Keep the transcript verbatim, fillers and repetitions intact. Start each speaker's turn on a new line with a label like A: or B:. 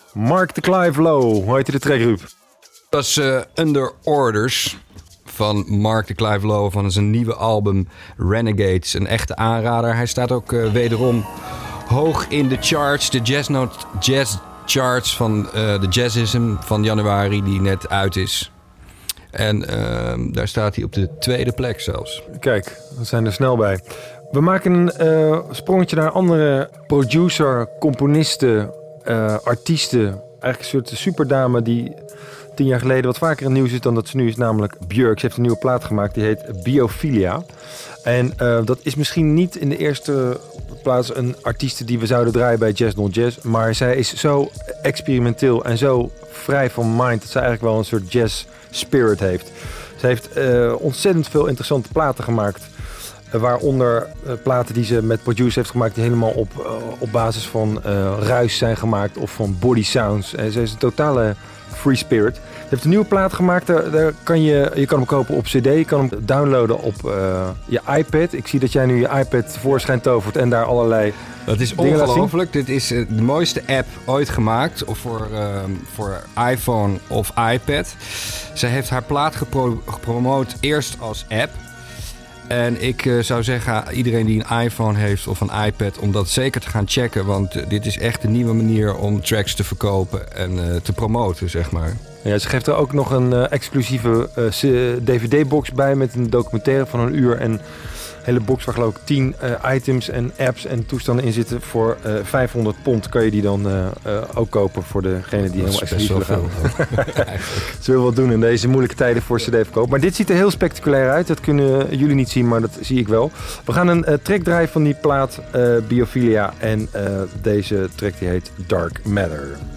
A: Mark de Clive Low. Hoe heet de track, Ruud?
B: Dat is uh, Under Orders van Mark de Clive Low van zijn nieuwe album Renegades. Een echte aanrader. Hij staat ook uh, wederom hoog in de charts. De Jazz Note Jazz charts van uh, de Jazzism van januari die net uit is. En uh, daar staat hij op de tweede plek zelfs.
A: Kijk, we zijn er snel bij. We maken een uh, sprongetje naar andere producer, componisten, uh, artiesten. Eigenlijk een soort superdame die tien jaar geleden wat vaker in het nieuws is dan dat ze nu is. Namelijk Björk. Ze heeft een nieuwe plaat gemaakt die heet Biophilia. En uh, dat is misschien niet in de eerste plaats een artieste die we zouden draaien bij Jazz Non Jazz. Maar zij is zo experimenteel en zo vrij van mind dat zij eigenlijk wel een soort jazz spirit heeft. Ze heeft uh, ontzettend veel interessante platen gemaakt. Uh, waaronder uh, platen die ze met producers heeft gemaakt die helemaal op, uh, op basis van uh, ruis zijn gemaakt of van body sounds. En ze is een totale free spirit. Ze heeft een nieuwe plaat gemaakt. Daar, daar kan je, je kan hem kopen op cd. Je kan hem downloaden op uh, je iPad. Ik zie dat jij nu je iPad tevoorschijn tovert en daar allerlei
B: Dat is ongelooflijk. Dit is uh, de mooiste app ooit gemaakt of voor, uh, voor iPhone of iPad. Zij heeft haar plaat gepro- gepromoot eerst als app. En ik uh, zou zeggen, iedereen die een iPhone heeft of een iPad, om dat zeker te gaan checken. Want uh, dit is echt een nieuwe manier om tracks te verkopen en uh, te promoten, zeg maar.
A: Ja, ze geeft er ook nog een uh, exclusieve uh, D V D-box bij met een documentaire van een uur. En een hele box waar geloof ik tien uh, items en apps en toestanden in zitten. Voor uh, vijfhonderd pond kan je die dan uh, uh, ook kopen voor degene die helemaal exclusief willen gaan. Ze wil wat doen in deze moeilijke tijden voor cd-verkoop. Maar dit ziet er heel spectaculair uit. Dat kunnen jullie niet zien, maar dat zie ik wel. We gaan een uh, track draaien van die plaat uh, Biophilia. En uh, deze track die heet Dark Matter.